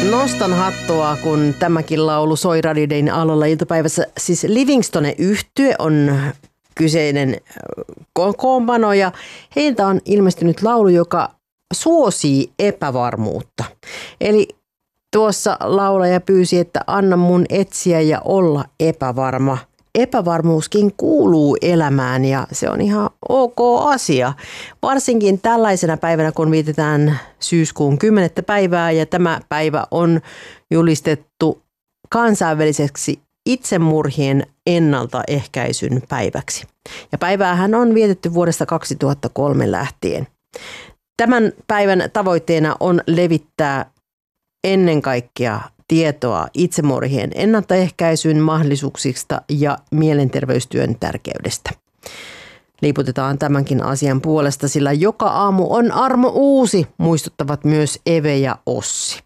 Nostan hattua, kun tämäkin laulu soi Radio Dayn alalla iltapäivässä. Siis Livingstone-yhtye on kyseinen kokoonpano ja heiltä on ilmestynyt laulu, joka suosii epävarmuutta. Eli tuossa laulaja pyysi, että anna mun etsiä ja olla epävarma. Epävarmuuskin kuuluu elämään ja se on ihan ok asia. Varsinkin tällaisena päivänä, kun vietetään syyskuun 10. päivää ja tämä päivä on julistettu kansainväliseksi itsemurhien ennaltaehkäisyn päiväksi. Ja päiväähän on vietetty vuodesta 2003 lähtien. Tämän päivän tavoitteena on levittää ennen kaikkea tietoa itsemurhien ennaltaehkäisyn mahdollisuuksista ja mielenterveystyön tärkeydestä. Liiputetaan tämänkin asian puolesta, sillä joka aamu on armo uusi, muistuttavat myös Eve ja Ossi.